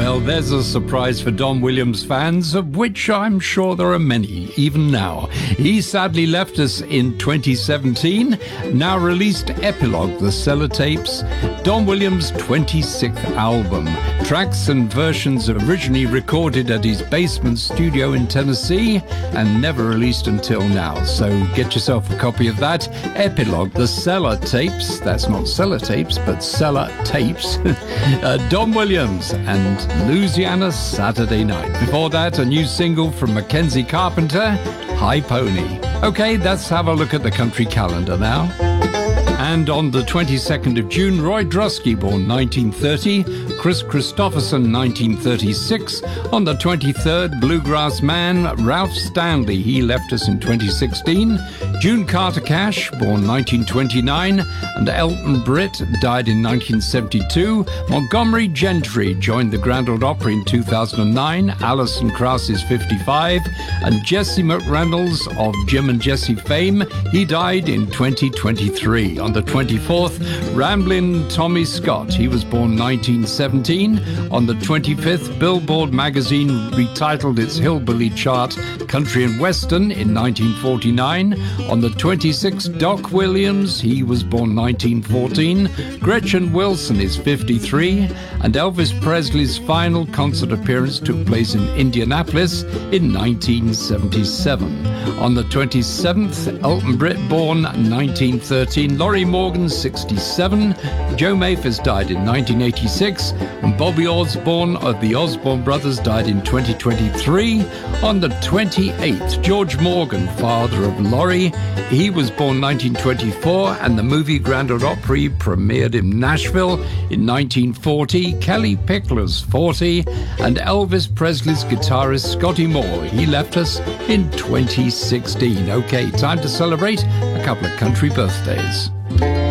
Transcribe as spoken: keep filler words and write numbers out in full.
Well, there's a surprise for Don Williams fans, of which I'm sure there are many, even now. He sadly left us in twenty seventeen, now released Epilogue, the Sellotapes, Don Williams' twenty-sixth album. Tracks and versions originally recorded at his basement studio in Tennessee and never released until now. So get yourself a copy of that. Epilogue, the Sellotapes. That's not Sellotapes, but Sellotapes. uh, Don Williams and Louisiana Saturday Night. Before that, a new single from Mackenzie Carpenter, High Pony. Okay, let's have a look at the country calendar now. And on the twenty-second of June, Roy Drusky, born nineteen thirty, Chris Christopherson, nineteen thirty-six. On the twenty-third, bluegrass man Ralph Stanley, he left us in twenty sixteen. June Carter Cash, born nineteen twenty-nine, and Elton Britt died in nineteen seventy-two. Montgomery Gentry joined the Grand Ole Opry in two thousand nine. Alison Krauss is fifty-five, and Jesse McReynolds of Jim and Jesse fame, he died in twenty twenty-three. On the twenty-fourth, Ramblin' Tommy Scott, he was born nineteen seventeen. On the twenty-fifth, Billboard magazine retitled its Hillbilly chart Country and Western in nineteen forty-nine. On the twenty-sixth, Doc Williams, he was born nineteen fourteen. Gretchen Wilson is fifty-three, and Elvis Presley's final concert appearance took place in Indianapolis in nineteen seventy-seven. On the twenty-seventh, Elton Britt, born nineteen thirteen. Laurie Morgan, sixty-seven. Joe Maphis died in nineteen eighty-six, and Bobby Osborne of the Osborne Brothers died in twenty twenty-three. On the twenty-eighth, George Morgan, father of Laurie, he was born nineteen twenty-four, and the movie Grand Ole Opry premiered in Nashville in nineteen forty. Kelly Pickler's forty, and Elvis Presley's guitarist Scotty Moore, he left us in twenty sixteen. Okay, time to celebrate a couple of country birthdays.